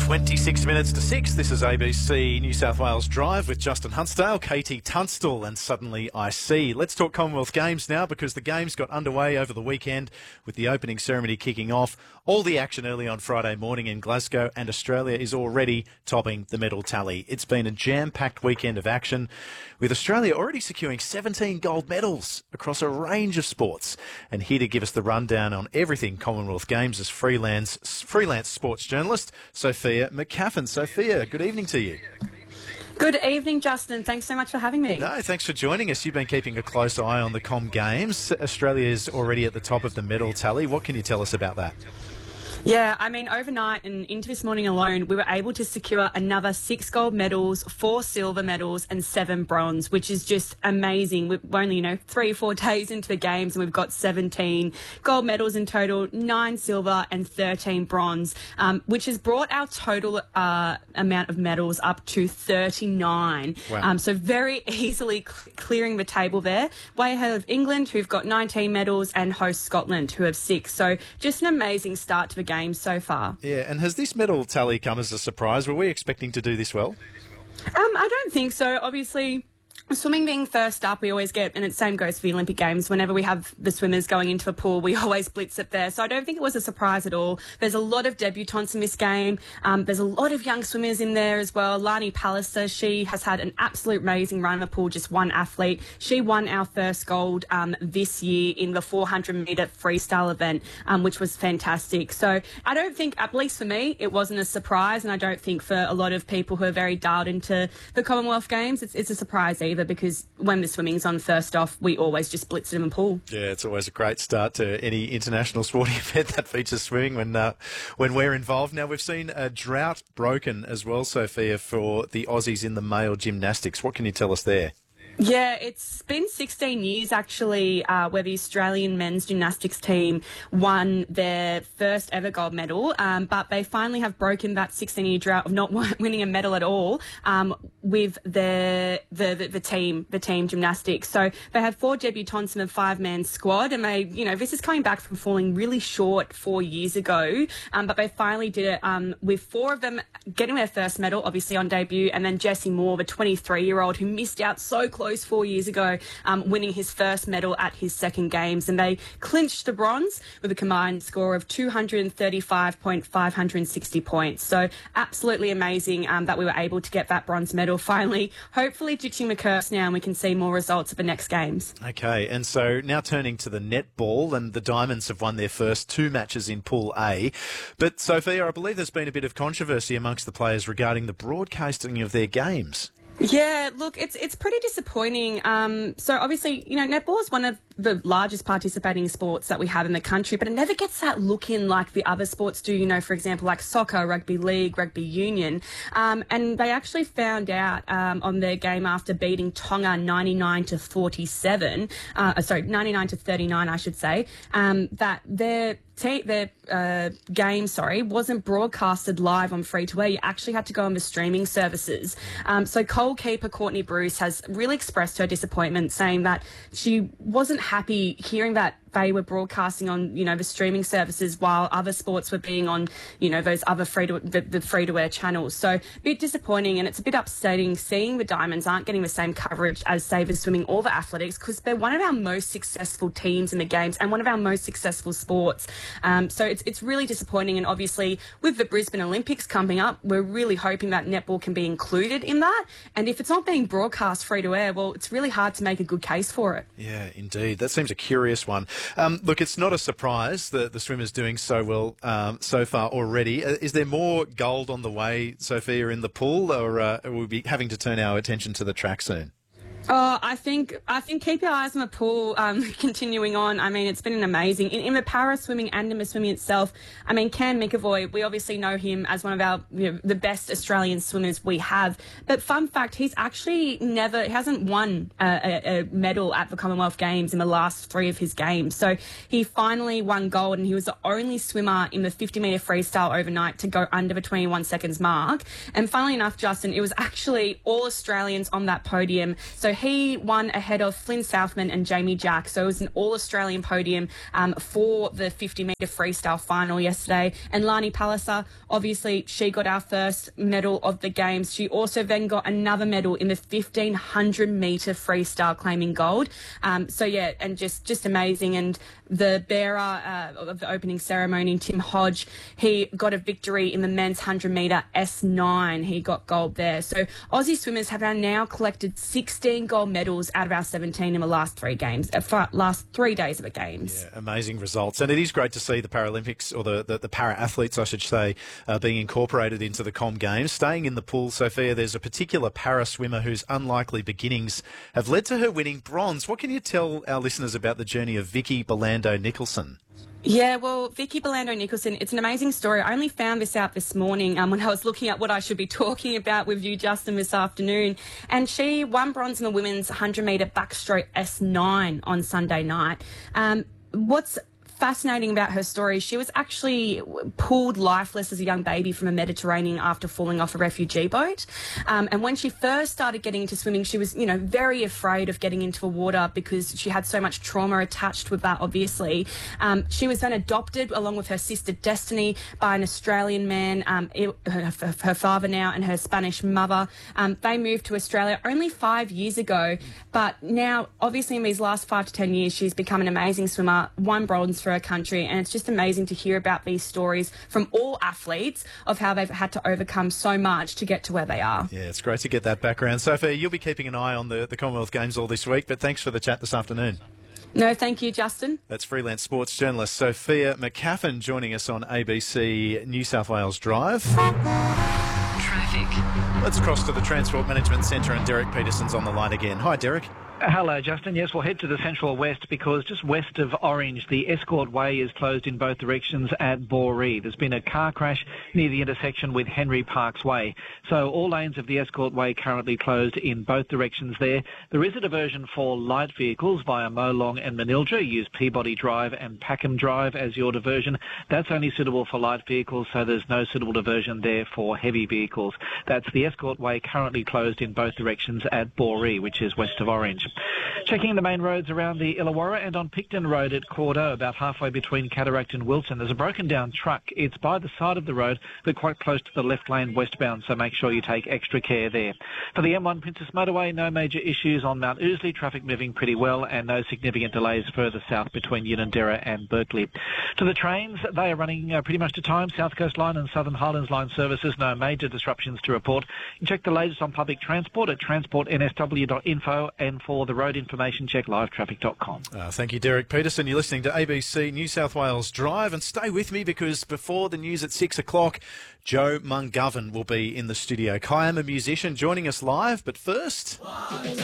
26 minutes to 6. This is ABC New South Wales Drive with Justin Huntsdale, Katie Tunstall and Suddenly I See. Let's talk Commonwealth Games now because the Games got underway over the weekend with the opening ceremony kicking off. All the action early on Friday morning in Glasgow, and Australia is already topping the medal tally. It's been a jam-packed weekend of action, with Australia already securing 17 gold medals across a range of sports. And here to give us the rundown on everything Commonwealth Games is freelance sports journalist Sophia McCaffin. Sophia, good evening to you. Good evening, Justin. Thanks so much for having me. No, thanks for joining us. You've been keeping a close eye on the Com Games. Australia is already at the top of the medal tally. What can you tell us about that? Yeah, I mean, overnight and into this morning alone, we were able to secure another 6 gold medals, 4 silver medals and 7 bronze, which is just amazing. We're only, 3 or 4 days into the Games and we've got 17 gold medals in total, 9 silver and 13 bronze, which has brought our total amount of medals up to 39. Wow. So very easily clearing the table there, way ahead of England, who've got 19 medals, and host Scotland, who have 6. So just an amazing start to the Games so far. Yeah, and has this medal tally come as a surprise? Were we expecting to do this well? I don't think so. Obviously, swimming being first up, we always get, and the same goes for the Olympic Games, whenever we have the swimmers going into a pool, we always blitz it there. So I don't think it was a surprise at all. There's a lot of debutants in this game. There's a lot of young swimmers in there as well. Lani Pallister, she has had an absolute amazing run in the pool, just one athlete. She won our first gold this year in the 400-metre freestyle event, which was fantastic. So I don't think, at least for me, it wasn't a surprise, and I don't think for a lot of people who are very dialed into the Commonwealth Games, it's a surprise either, because when the swimming's on first off, we always just blitz it in the pool. Yeah, it's always a great start to any international sporting event that features swimming when we're involved. Now, we've seen a drought broken as well, Sophia, for the Aussies in the male gymnastics. What can you tell us there? Yeah, it's been 16 years actually where the Australian men's gymnastics team won their first ever gold medal, but they finally have broken that 16-year drought of not winning a medal at all with the team gymnastics. So they had 4 debutantes in a 5-man squad, and they, this is coming back from falling really short 4 years ago, but they finally did it with 4 of them getting their first medal, obviously on debut, and then Jesse Moore, the 23-year-old who missed out so close 4 years ago, winning his first medal at his second Games, and they clinched the bronze with a combined score of 235,560 points. So absolutely amazing that we were able to get that bronze medal finally, hopefully ditching the curse now, and we can see more results at the next Games. Okay, and so now turning to the netball, and the Diamonds have won their first 2 matches in Pool A. But Sophia, I believe there's been a bit of controversy amongst the players regarding the broadcasting of their games. Yeah, look, it's pretty disappointing. So obviously, netball is one of the largest participating sports that we have in the country, but it never gets that look in like the other sports do, for example, like soccer, rugby league, rugby union. And they actually found out on their game after beating Tonga 99-39, I should say, that their game, wasn't broadcasted live on free-to-air. You actually had to go on the streaming services. So goalkeeper Courtney Bruce has really expressed her disappointment, saying that she wasn't happy hearing that they were broadcasting on, the streaming services while other sports were being on, those other free-to-air channels. So a bit disappointing, and it's a bit upsetting seeing the Diamonds aren't getting the same coverage as, say, the swimming or the athletics, because they're one of our most successful teams in the Games and one of our most successful sports. So it's really disappointing, and obviously with the Brisbane Olympics coming up, we're really hoping that netball can be included in that. And if it's not being broadcast free-to-air, well, it's really hard to make a good case for it. Yeah, indeed. That seems a curious one. Look, it's not a surprise that the swimmers doing so well so far already. Is there more gold on the way, Sophia, in the pool, or will we be having to turn our attention to the track soon? Oh, I think keep your eyes on the pool continuing on. I mean, it's been an amazing in the para swimming and in the swimming itself. I mean, Cam McAvoy, we obviously know him as one of our the best Australian swimmers we have. But fun fact, he hasn't won a medal at the Commonwealth Games in the last 3 of his games. So he finally won gold, and he was the only swimmer in the 50-metre freestyle overnight to go under the 21 seconds mark. And funnily enough, Justin, it was actually all Australians on that podium. So So he won ahead of Flynn Southman and Jamie Jack. So it was an all-Australian podium for the 50-metre freestyle final yesterday. And Lani Palliser, obviously, she got our first medal of the Games. She also then got another medal in the 1,500-metre freestyle, claiming gold. So, yeah, and just amazing. And the bearer of the opening ceremony, Tim Hodge, he got a victory in the men's 100-metre S9. He got gold there. So Aussie swimmers have now collected 16 gold medals out of our 17 in the last 3 games, last 3 days of the Games. Yeah, amazing results. And it is great to see the Paralympics, or the para-athletes, I should say, being incorporated into the Com Games. Staying in the pool, Sophia, there's a particular para-swimmer whose unlikely beginnings have led to her winning bronze. What can you tell our listeners about the journey of Vicky Belando Nicholson? Yeah, well, Vicky Belando Nicholson, it's an amazing story. I only found this out this morning when I was looking at what I should be talking about with you, Justin, this afternoon. And she won bronze in the women's 100-metre backstroke S9 on Sunday night. What's fascinating about her story, she was actually pulled lifeless as a young baby from a Mediterranean after falling off a refugee boat. And when she first started getting into swimming, she was, very afraid of getting into the water because she had so much trauma attached with that, obviously. She was then adopted along with her sister Destiny by an Australian man, her father now, and her Spanish mother. They moved to Australia only 5 years ago, but now, obviously, in these last 5 to 10 years, she's become an amazing swimmer, won bronze for her country, and it's just amazing to hear about these stories from all athletes of how they've had to overcome so much to get to where they are. Yeah, it's great to get that background. Sophia, you'll be keeping an eye on the Commonwealth Games all this week, but thanks for the chat this afternoon. No, thank you, Justin. That's freelance sports journalist Sophia McCaffin joining us on ABC New South Wales Drive. Traffic. Let's cross to the Transport Management Centre, and Derek Peterson's on the line again. Hi, Derek. Hello, Justin. Yes, we'll head to the Central West because just west of Orange, the Escort Way is closed in both directions at Boree. There's been a car crash near the intersection with Henry Parks Way. So all lanes of the Escort Way currently closed in both directions there. There is a diversion for light vehicles via Molong and Manildra. Use Peabody Drive and Packham Drive as your diversion. That's only suitable for light vehicles, so there's no suitable diversion there for heavy vehicles. That's the Escort Way currently closed in both directions at Boree, which is west of Orange. Checking the main roads around the Illawarra and on Picton Road at Cordo, about halfway between Cataract and Wilson. There's a broken down truck. It's by the side of the road, but quite close to the left lane westbound, so make sure you take extra care there. For the M1 Princess Motorway, no major issues on Mount Ousley. Traffic moving pretty well and no significant delays further south between Unanderra and Berkeley. To the trains, they are running pretty much to time. South Coast Line and Southern Highlands Line services, no major disruptions to report. You can check the latest on public transport at transportnsw.info, and for the road information, check livetraffic.com. Thank you, Derek Peterson. You're listening to ABC New South Wales Drive, and stay with me because before the news at 6 o'clock, Joe Mungovin will be in the studio. Kai, I'm a musician, joining us live, but first...